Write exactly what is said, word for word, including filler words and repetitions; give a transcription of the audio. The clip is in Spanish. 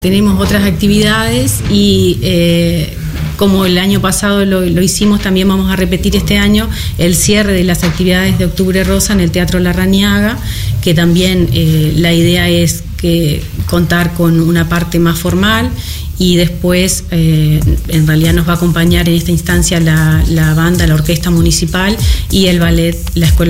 Tenemos otras actividades y eh, como el año pasado lo, lo hicimos, también vamos a repetir este año el cierre de las actividades de Octubre Rosa en el Teatro Larrañaga, que también eh, la idea es que contar con una parte más formal y después eh, en realidad nos va a acompañar en esta instancia la, la banda, la orquesta municipal y el ballet, la Escuela